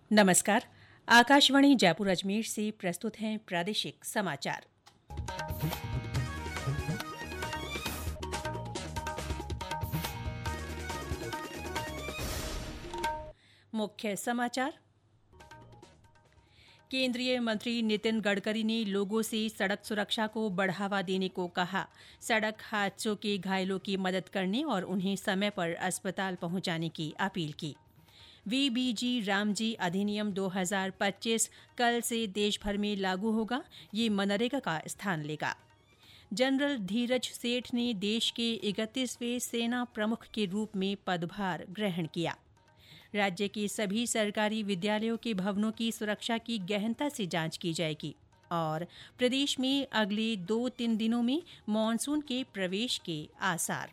नमस्कार। आकाशवाणी जयपुर अजमेर से प्रस्तुत हैं प्रादेशिक समाचार। मुख्य समाचार। केंद्रीय मंत्री नितिन गडकरी ने लोगों से सड़क सुरक्षा को बढ़ावा देने को कहा। सड़क हादसों के घायलों की मदद करने और उन्हें समय पर अस्पताल पहुंचाने की अपील की। वीबीजी रामजी अधिनियम 2025 कल से देश भर में लागू होगा। ये मनरेगा का स्थान लेगा। जनरल धीरज सेठ ने देश के 31वें सेना प्रमुख के रूप में पदभार ग्रहण किया। राज्य के सभी सरकारी विद्यालयों के भवनों की सुरक्षा की गहनता से जांच की जाएगी। और प्रदेश में अगले 2-3 दिनों में मानसून के प्रवेश के आसार।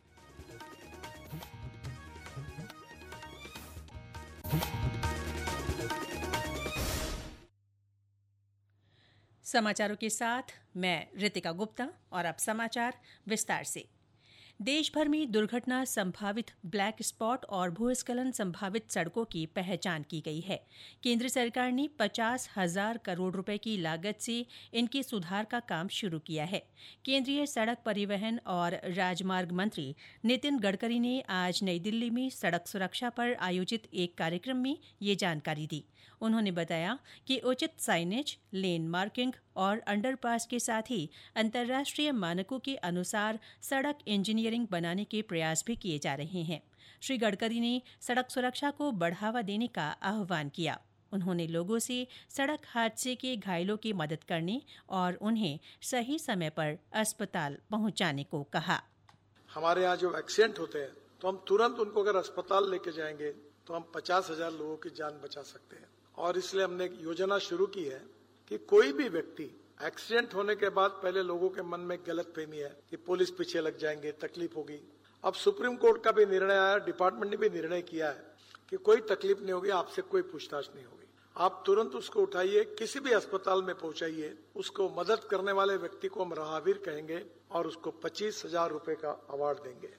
समाचारों के साथ मैं रितिका गुप्ता और अब समाचार विस्तार से। देश भर में दुर्घटना संभावित ब्लैक स्पॉट और भूस्खलन संभावित सड़कों की पहचान की गई है। केंद्र सरकार ने 50,000 करोड़ रुपए की लागत से इनके सुधार का काम शुरू किया है। केंद्रीय सड़क परिवहन और राजमार्ग मंत्री नितिन गडकरी ने आज नई दिल्ली में सड़क सुरक्षा पर आयोजित एक कार्यक्रम में ये जानकारी दी। उन्होंने बताया कि उचित साइनेज, लेन मार्किंग और अंडरपास के साथ ही अंतर्राष्ट्रीय मानकों के अनुसार सड़क इंजीनियरिंग बनाने के प्रयास भी किए जा रहे हैं। श्री गडकरी ने सड़क सुरक्षा को बढ़ावा देने का आह्वान किया। उन्होंने लोगों से सड़क हादसे के घायलों की मदद करने और उन्हें सही समय पर अस्पताल पहुंचाने को कहा। हमारे यहाँ जो एक्सीडेंट होते हैं तो हम तुरंत उनको अगर अस्पताल लेके जाएंगे तो हम 50,000 लोगों की जान बचा सकते हैं। और इसलिए हमने एक योजना शुरू की है कि कोई भी व्यक्ति एक्सीडेंट होने के बाद पहले लोगों के मन में गलतफहमी है कि पुलिस पीछे लग जाएंगे, तकलीफ होगी। अब सुप्रीम कोर्ट का भी निर्णय आया, डिपार्टमेंट ने भी निर्णय किया है कि कोई तकलीफ नहीं होगी, आपसे कोई पूछताछ नहीं होगी। आप तुरंत उसको उठाइए, किसी भी अस्पताल में पहुंचाइए। उसको मदद करने वाले व्यक्ति को हम राहवीर कहेंगे और उसको 25,000 रुपए का अवार्ड देंगे।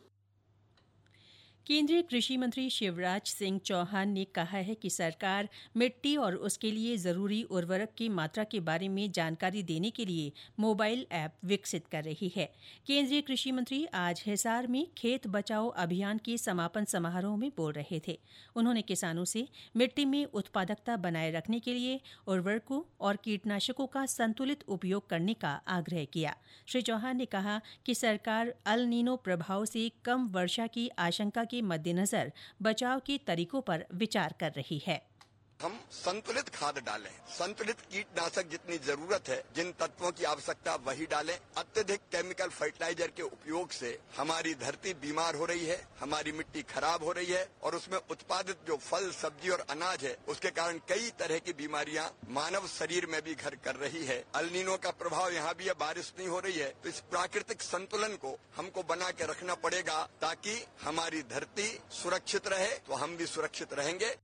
केंद्रीय कृषि मंत्री शिवराज सिंह चौहान ने कहा है कि सरकार मिट्टी और उसके लिए जरूरी उर्वरक की मात्रा के बारे में जानकारी देने के लिए मोबाइल ऐप विकसित कर रही है। केंद्रीय कृषि मंत्री आज हिसार में खेत बचाओ अभियान के समापन समारोह में बोल रहे थे। उन्होंने किसानों से मिट्टी में उत्पादकता बनाए रखने के लिए उर्वरकों और कीटनाशकों का संतुलित उपयोग करने का आग्रह किया। श्री चौहान ने कहा कि सरकार अल नीनो प्रभाव से कम वर्षा की आशंका के मद्देनजर बचाव के तरीकों पर विचार कर रही है। हम संतुलित खाद डालें, संतुलित कीटनाशक जितनी जरूरत है, जिन तत्वों की आवश्यकता वही डालें। अत्यधिक केमिकल फर्टिलाइजर के उपयोग से हमारी धरती बीमार हो रही है, हमारी मिट्टी खराब हो रही है और उसमें उत्पादित जो फल, सब्जी और अनाज है उसके कारण कई तरह की बीमारियां मानव शरीर में भी घर कर रही है। अल नीनो का प्रभाव यहाँ भी है, बारिश नहीं हो रही है, तो इस प्राकृतिक संतुलन को हमको बना के रखना पड़ेगा ताकि हमारी धरती सुरक्षित रहे तो हम भी सुरक्षित रहेंगे।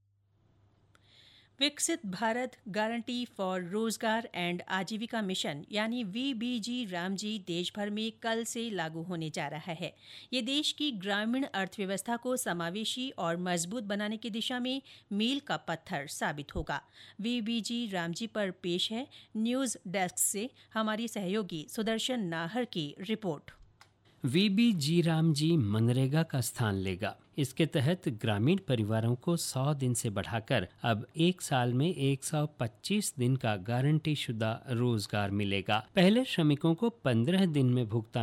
विकसित भारत गारंटी फॉर रोजगार एंड आजीविका मिशन यानी वीबीजी रामजी देश भर में कल से लागू होने जा रहा है। ये देश की ग्रामीण अर्थव्यवस्था को समावेशी और मजबूत बनाने की दिशा में मील का पत्थर साबित होगा। वीबीजी रामजी पर पेश है न्यूज डेस्क से हमारी सहयोगी सुदर्शन नाहर की रिपोर्ट। वीबीजी रामजी मनरेगा का स्थान लेगा। इसके तहत ग्रामीण परिवारों को 100 दिन से बढ़ाकर अब 1 साल में 125 दिन का गारंटी शुदा रोजगार मिलेगा। पहले श्रमिकों को 15 दिन में भुगतान